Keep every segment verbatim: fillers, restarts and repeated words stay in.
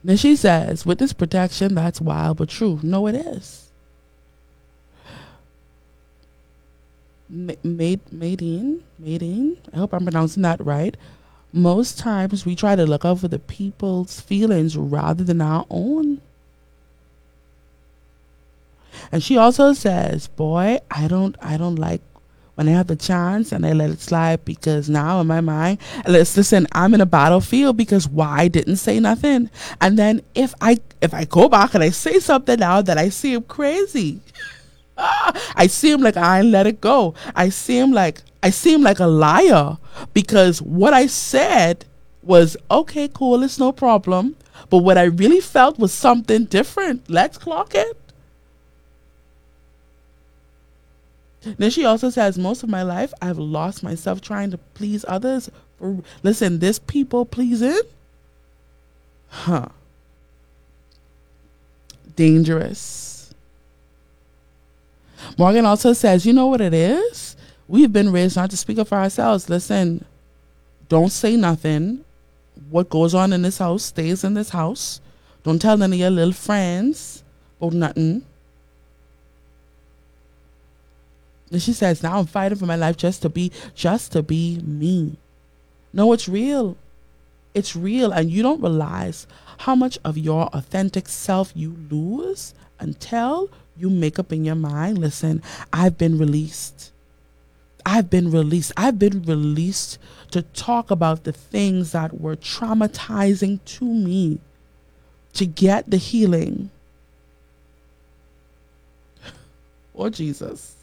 Then she says, witness protection, that's wild but true. No, it is. Ma- Made, Madine, Madine, I hope I'm pronouncing that right. Most times we try to look out for the people's feelings rather than our own. And she also says, boy, I don't I don't like when I have the chance and I let it slide, because now in my mind, let's listen, I'm in a battlefield because why I didn't say nothing. And then if I if I go back and I say something now, that I seem crazy. I seem like I ain't let it go. I seem like I seem like a liar, because what I said was okay, cool, it's no problem. But what I really felt was something different. Let's clock it. Then she also says, most of my life I've lost myself trying to please others. For, listen, this people pleasing, huh? Dangerous. Morgan also says, you know what it is? We've been raised not to speak up for ourselves. Listen, don't say nothing. What goes on in this house stays in this house. Don't tell none of your little friends about nothing. And she says, now I'm fighting for my life just to be, just to be me. No, it's real. It's real. And you don't realize how much of your authentic self you lose until you make up in your mind, listen, I've been released. I've been released. I've been released to talk about the things that were traumatizing to me, to get the healing. Oh, Jesus.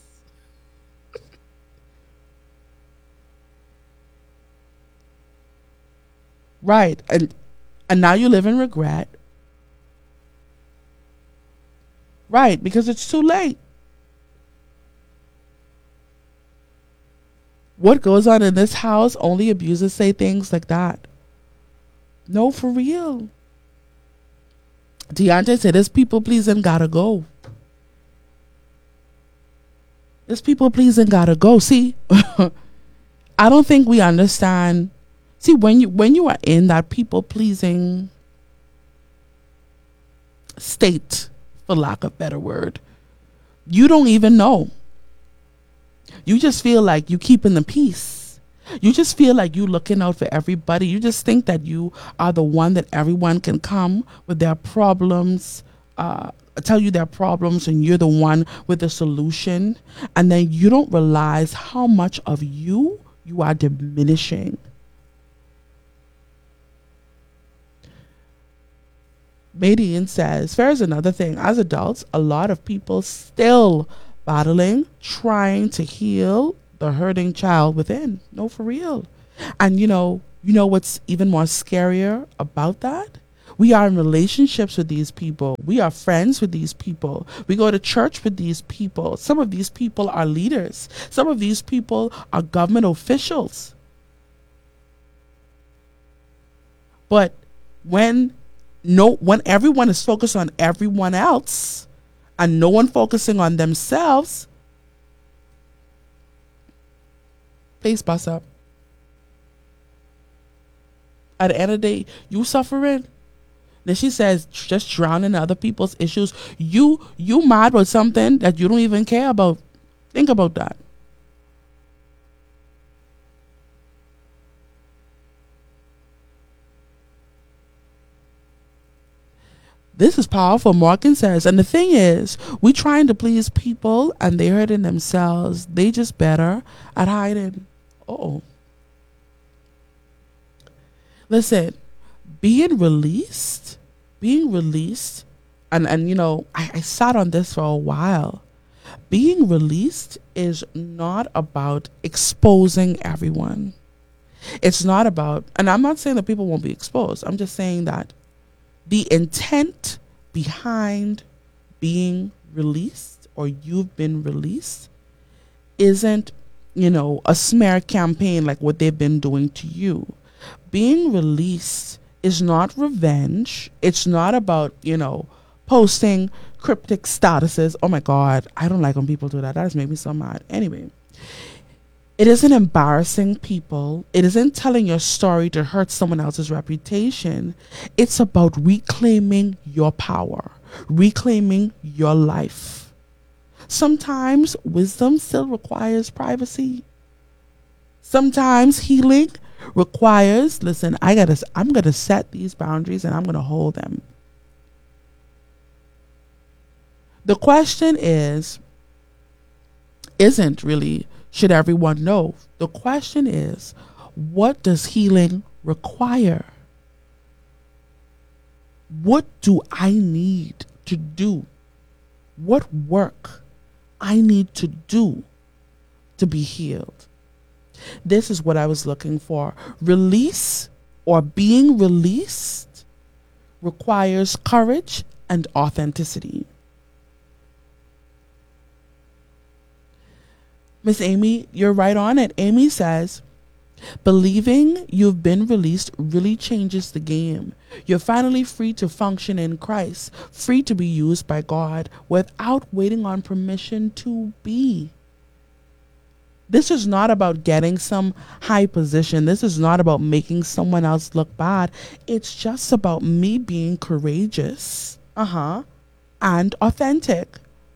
Right. And and now you live in regret. Right, because it's too late. What goes on in this house, only abusers say things like that. No, for real. Deontay said, this people pleasing gotta go. This people pleasing gotta go. See, I don't think we understand. See, when you when you are in that people pleasing state, for lack of a better word, you don't even know. You just feel like you keeping the peace. You just feel like you looking out for everybody. You just think that you are the one that everyone can come with their problems, uh, tell you their problems, and you're the one with the solution. And then you don't realize how much of you you are diminishing. Madian says, there's another thing. As adults, a lot of people still battling, trying to heal the hurting child within. No, for real. And you know, you know what's even more scarier about that? We are in relationships with these people. We are friends with these people. We go to church with these people. Some of these people are leaders. Some of these people are government officials. But when no when everyone is focused on everyone else and no one focusing on themselves, face bust up. At the end of the day, you suffering. Then she says, just drowning in other people's issues. You you mad about something that you don't even care about. Think about that. This is powerful, Morgan says. And the thing is, we trying to please people and they hurting themselves. They just better at hiding. Oh. Listen, being released, being released, and, and you know, I, I sat on this for a while. Being released is not about exposing everyone. It's not about, and I'm not saying that people won't be exposed. I'm just saying that the intent behind being released or you've been released isn't, you know, a smear campaign like what they've been doing to you. Being released is not revenge. It's not about, you know, posting cryptic statuses. Oh my God, I don't like when people do that. That has made me so mad. Anyway, It isn't embarrassing people. It isn't telling your story to hurt someone else's reputation. It's about reclaiming your power, reclaiming your life. Sometimes wisdom still requires privacy. Sometimes healing requires, listen, I gotta, I'm gonna set these boundaries and I'm gonna hold them. The question is, isn't really, should everyone know? The question is, what does healing require? What do I need to do? What work I need to do to be healed? This is what I was looking for. Release, or being released, requires courage and authenticity. Miss Amy, you're right on it. Amy says, believing you've been released really changes the game. You're finally free to function in Christ, free to be used by God without waiting on permission to be. This is not about getting some high position. This is not about making someone else look bad. It's just about me being courageous, uh-huh, and authentic.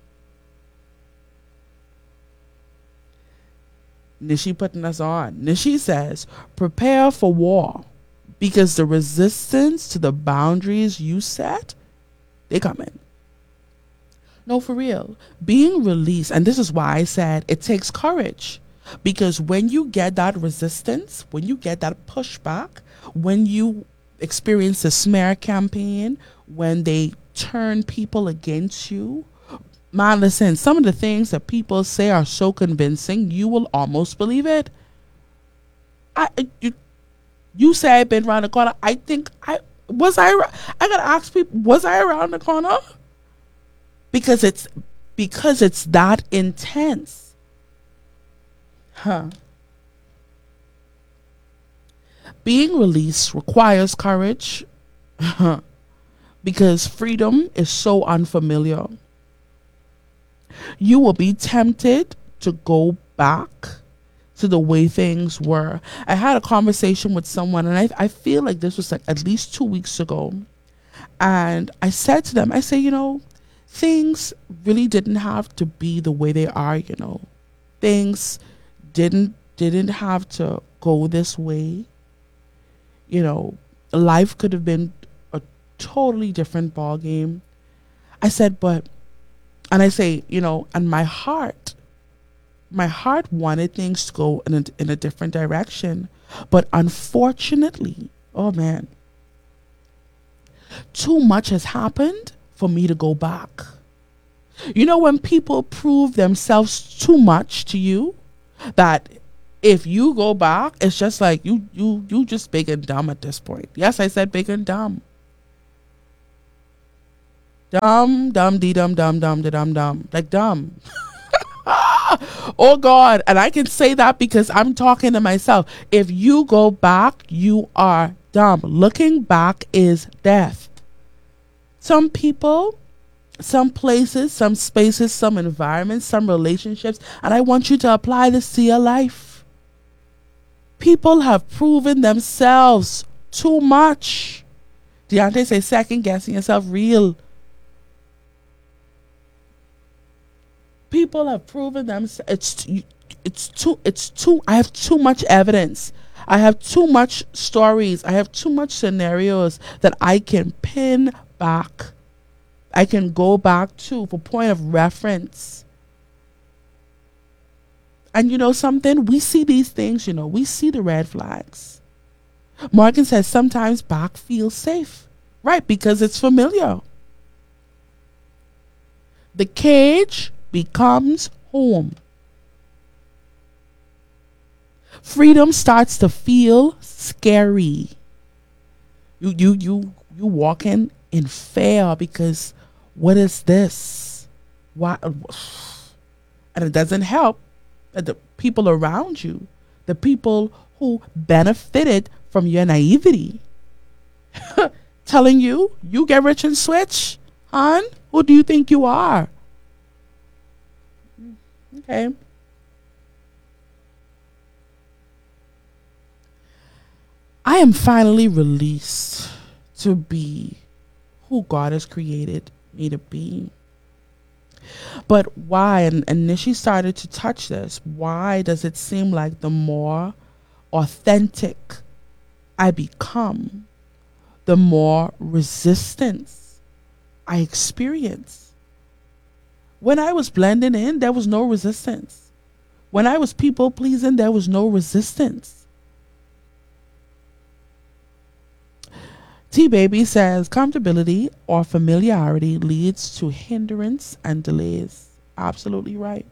Nishi putting us on. Nishi says, prepare for war, because the resistance to the boundaries you set, they coming. No, for real. Being released, and this is why I said it takes courage. Because when you get that resistance, when you get that pushback, when you experience a smear campaign, when they turn people against you, man, listen, some of the things that people say are so convincing, you will almost believe it. I, you, you say I've been around the corner. I think I, was I, I gotta ask people, was I around the corner? Because it's, because it's that intense. Huh. Being released requires courage because freedom is so unfamiliar. You will be tempted to go back to the way things were. I had a conversation with someone, and I, I feel like this was like at least two weeks ago. And I said to them, I say, you know, things really didn't have to be the way they are, you know. Things didn't didn't have to go this way. You know, life could have been a totally different ball game. I said, but, and I say, you know, and my heart, my heart wanted things to go in a, in a different direction. But unfortunately, oh man, too much has happened for me to go back. You know, when people prove themselves too much to you, that if you go back, it's just like you you you just big and dumb at this point. Yes, I said big and dumb. Dumb, dumb, dee dum dum dum da dum dum. Like dumb. Oh God. And I can say that because I'm talking to myself. If you go back, you are dumb. Looking back is death. Some people, some places, some spaces, some environments, some relationships, and I want you to apply this to your life. People have proven themselves too much. Deontay say second guessing yourself real. People have proven themselves. It's it's too it's too. I have too much evidence. I have too much stories. I have too much scenarios that I can pin back. I can go back to for point of reference. And you know something? We see these things, you know, we see the red flags. Morgan says sometimes back feels safe. Right, because it's familiar. The cage becomes home. Freedom starts to feel scary. You you you you walking in fear because what is this? Why? And it doesn't help that the people around you, the people who benefited from your naivety, telling you, you get rich and switch, hon? Who do you think you are? Okay. I am finally released to be who God has created me to be. But why? And, and then she started to touch this. Why does it seem like the more authentic I become, the more resistance I experience? When I was blending in, there was no resistance. When I was people pleasing, there was no resistance. T Baby says comfortability or familiarity leads to hindrance and delays. Absolutely right.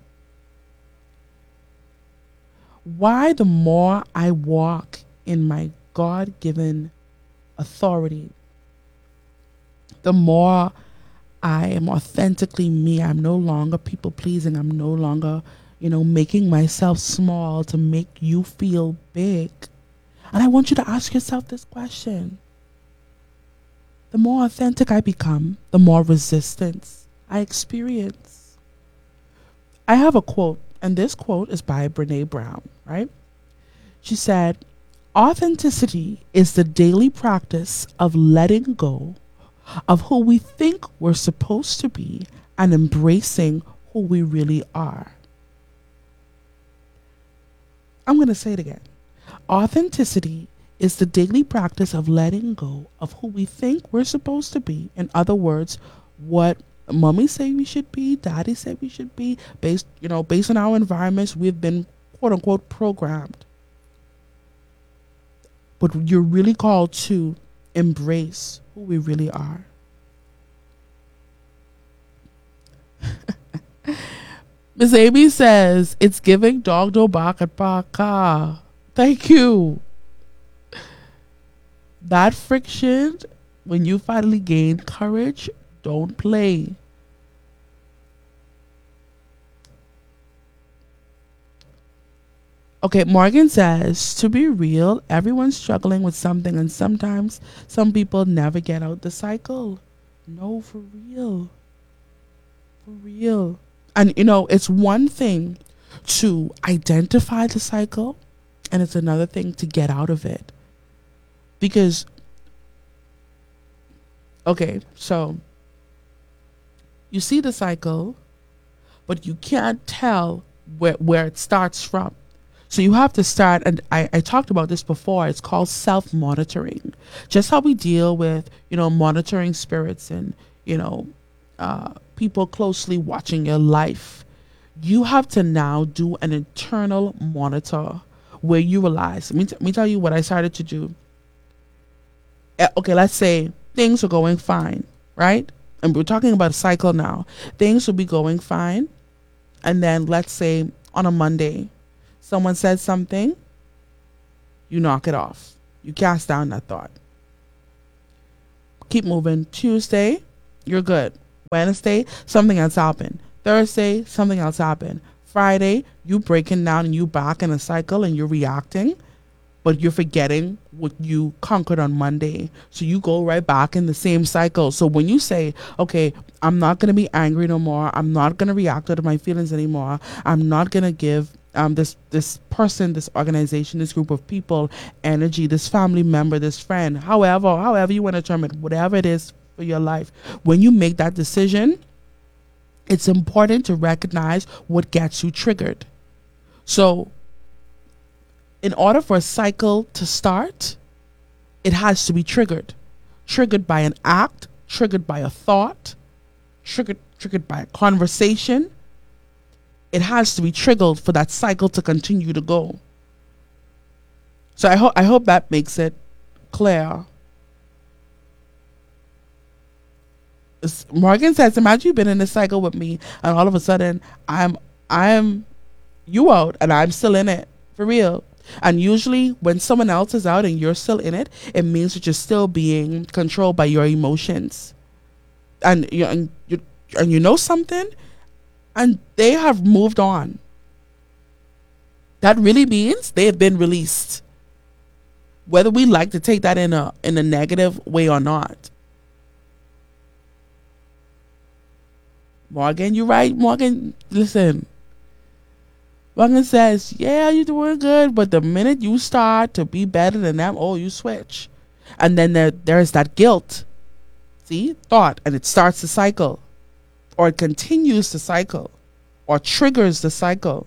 Why the more I walk in my God-given authority, the more I am authentically me. I'm no longer people pleasing. I'm no longer, you know, making myself small to make you feel big. And I want you to ask yourself this question. The more authentic I become, the more resistance I experience. I have a quote, and this quote is by Brené Brown, right? She said, authenticity is the daily practice of letting go of who we think we're supposed to be and embracing who we really are. I'm going to say it again. Authenticity is the daily practice of letting go of who we think we're supposed to be. In other words, what mommy say we should be, daddy said we should be, based, you know, based on our environments, we've been quote unquote programmed. But you're really called to embrace who we really are. Miss Amy says, it's giving dog no bark at parka. Thank you. That friction, when you finally gain courage, don't play. Okay, Morgan says, to be real, everyone's struggling with something, and sometimes some people never get out the cycle. No, for real. For real. And, you know, it's one thing to identify the cycle, and it's another thing to get out of it. Because, okay, so you see the cycle, but you can't tell where, where it starts from. So you have to start, and I, I talked about this before, it's called self-monitoring. Just how we deal with, you know, monitoring spirits and, you know, uh, people closely watching your life. You have to now do an internal monitor where you realize, let me, t- let me tell you what I started to do. Okay, let's say things are going fine, right? And we're talking about a cycle now. Things will be going fine. And then let's say on a Monday, someone says something, you knock it off. You cast down that thought. Keep moving. Tuesday, you're good. Wednesday, something else happened. Thursday, something else happened. Friday, you breaking down and you back in a cycle and you're reacting, but you're forgetting what you conquered on Monday. So you go right back in the same cycle. So when you say, okay, I'm not going to be angry no more. I'm not going to react to my feelings anymore. I'm not going to give um, this, this person, this organization, this group of people energy, this family member, this friend, however, however you want to term it, whatever it is for your life. When you make that decision, it's important to recognize what gets you triggered. So in order for a cycle to start, it has to be triggered. Triggered by an act, triggered by a thought, triggered triggered by a conversation. It has to be triggered for that cycle to continue to go. So I hope I hope that makes it clear. Morgan says, imagine you've been in this cycle with me and all of a sudden I'm I'm you out and I'm still in it. For real. And usually when someone else is out and you're still in it, it means that you're still being controlled by your emotions. And you and you and you know something, and they have moved on. That really means they have been released. Whether we like to take that in a in a negative way or not. Morgan, you're right. Morgan, listen. Morgan says, yeah, you're doing good, but the minute you start to be better than them, oh, you switch. And then there, there's that guilt. See? Thought. And it starts the cycle. Or it continues the cycle. Or triggers the cycle.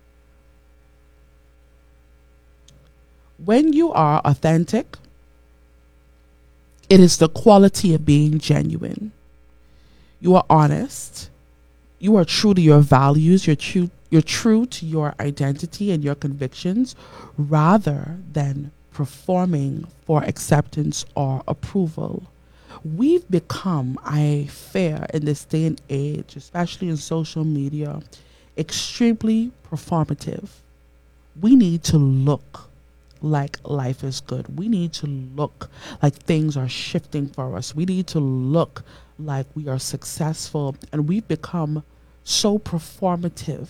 When you are authentic, it is the quality of being genuine. You are honest. You are true to your values. You're true, you're true to your identity and your convictions rather than performing for acceptance or approval. We've become, I fear, in this day and age, especially in social media, extremely performative. We need to look like life is good. We need to look like things are shifting for us. We need to look like we are successful, and we've become so performative.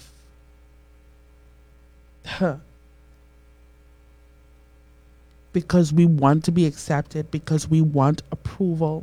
Because we want to be accepted, because we want approval.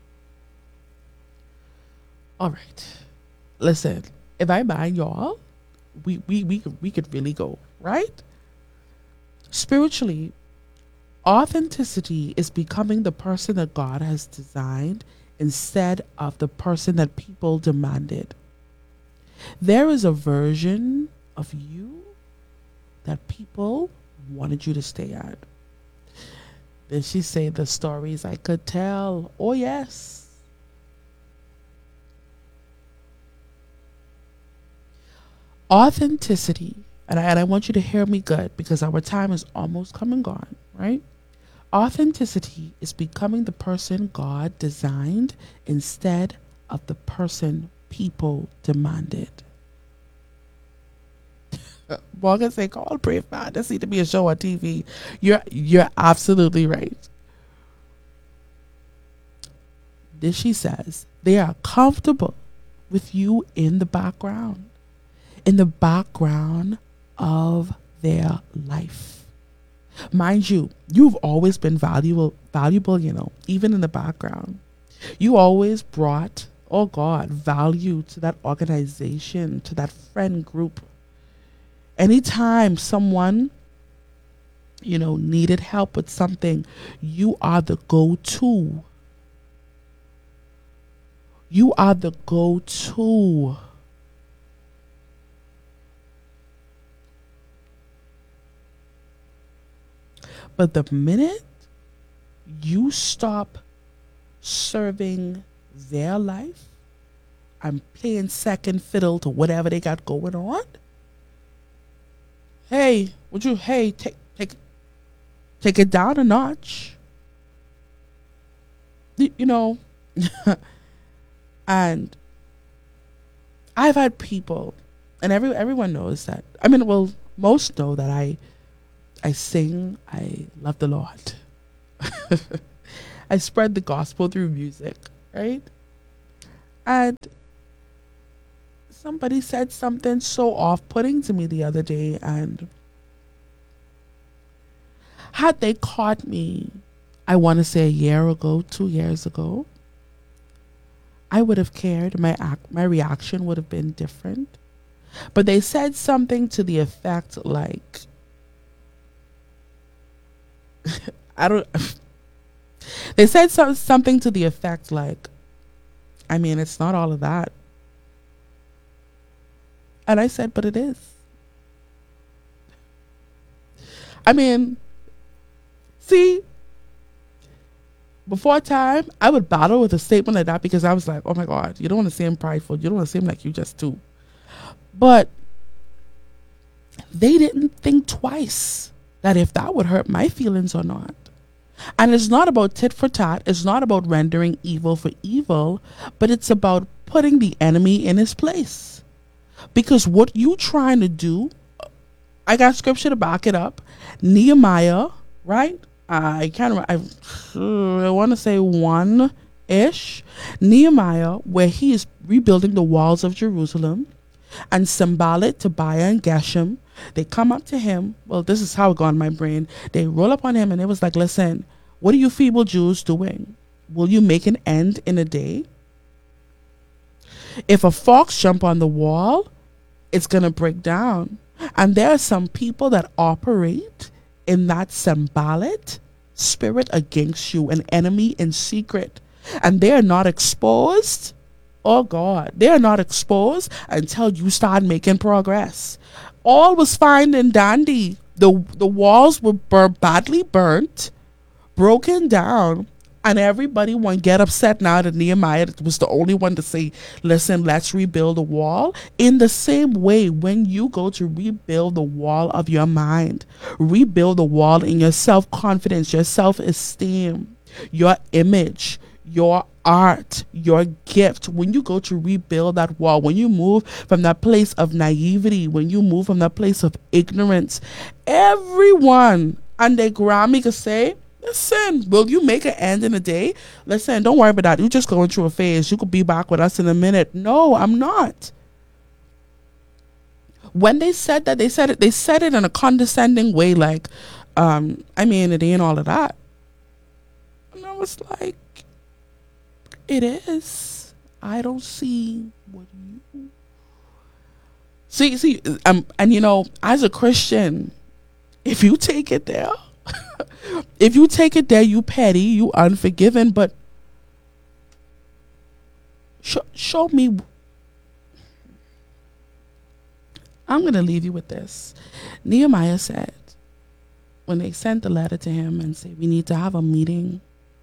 All right. Listen, if I mind y'all, we, we, we, could, we could really go, right? Spiritually, authenticity is becoming the person that God has designed instead of the person that people demanded. There is a version of you that people wanted you to stay at. Then she say the stories I could tell. Oh, yes. Authenticity, and I, and I want you to hear me good because our time is almost come and gone, right? Authenticity is becoming the person God designed instead of the person people demanded. Morgan say, call Brave Man. This need to be a show on T V. You're you're absolutely right. This she says, they are comfortable with you in the background. In the background of their life. Mind you, you've always been valuable, valuable, you know, even in the background. You always brought, oh God, value to that organization, to that friend group. Anytime someone, you know, needed help with something, you are the go-to. You are the go-to. But the minute you stop serving their life and playing second fiddle to whatever they got going on, hey, would you, hey, take, take, take it down a notch. You, you know, and I've had people, and every everyone knows that. I mean, well, most know that I, I sing. I love the Lord. I spread the gospel through music, right? And somebody said something so off-putting to me the other day, and had they caught me, I want to say a year ago, two years ago, I would have cared. My act, my reaction would have been different. But they said something to the effect like, I don't, they said so, something to the effect like, I mean, it's not all of that. And I said, but it is. I mean, see, before time, I would battle with a statement like that because I was like, oh my God, you don't want to seem prideful. You don't want to seem like you just do. But they didn't think twice that if that would hurt my feelings or not. And it's not about tit for tat. It's not about rendering evil for evil, but it's about putting the enemy in his place. Because what you trying to do, I got scripture to back it up. Nehemiah, right? I can't remember. I, I want to say one-ish. Nehemiah, where he is rebuilding the walls of Jerusalem. And Sanballat, Tobiah, and Geshem, they come up to him. Well, this is how it got in my brain. They roll up on him and it was like, listen, what are you feeble Jews doing? Will you make an end in a day? If a fox jump on the wall, it's going to break down. And there are some people that operate in that symbolic spirit against you, an enemy in secret. And they are not exposed. Oh God, they are not exposed until you start making progress. All was fine and dandy. The, the walls were bur- badly burnt, broken down, and everybody want to get upset now that Nehemiah was the only one to say, listen, let's rebuild the wall. In the same way, when you go to rebuild the wall of your mind, rebuild the wall in your self-confidence, your self-esteem, your image, your art, your gift, when you go to rebuild that wall, when you move from that place of naivety, when you move from that place of ignorance, everyone and their Grammy could say, listen, will you make an end in a day? Listen, don't worry about that. You're just going through a phase. You could be back with us in a minute. No, I'm not. When they said that, they said it, they said it in a condescending way, like, um, I mean, it ain't all of that. And I was like, it is. I don't see what you see. See, um, and you know, as a Christian, if you take it there, if you take it there, you petty, you unforgiving. But sh- show me. I'm gonna leave you with this. Nehemiah said, when they sent the letter to him and said, we need to have a meeting.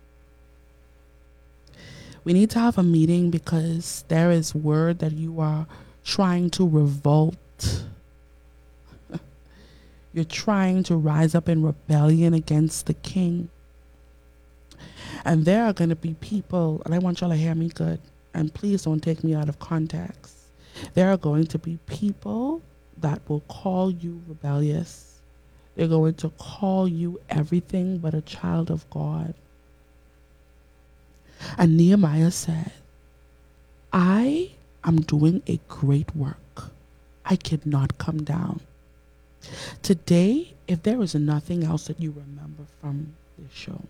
We need to have a meeting because there is word that you are trying to revolt. You're trying to rise up in rebellion against the king. And there are going to be people, and I want y'all to hear me good, and please don't take me out of context. There are going to be people that will call you rebellious. They're going to call you everything but a child of God. And Nehemiah said, I am doing a great work. I cannot come down. Today, if there is nothing else that you remember from this show,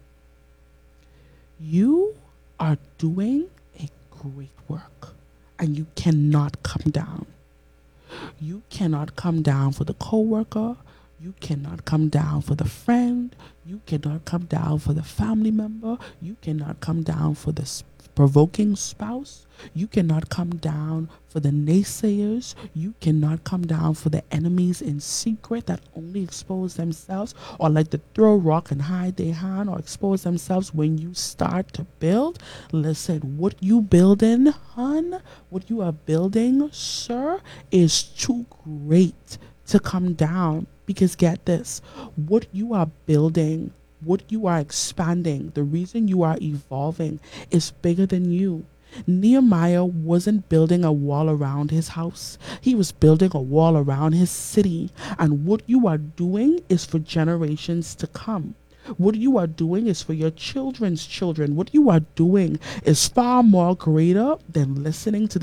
you are doing a great work and you cannot come down. You cannot come down for the coworker. You cannot come down for the friend. You cannot come down for the family member. You cannot come down for the provoking spouse. You cannot come down for the naysayers. You cannot come down for the enemies in secret that only expose themselves or like to throw rock and hide their hand or expose themselves when you start to build. Listen, what you building, hun, what you are building, sir, is too great to come down. Because get this, what you are building, what you are expanding, the reason you are evolving is bigger than you. Nehemiah wasn't building a wall around his house. He was building a wall around his city. And what you are doing is for generations to come. What you are doing is for your children's children. What you are doing is far more greater than listening to the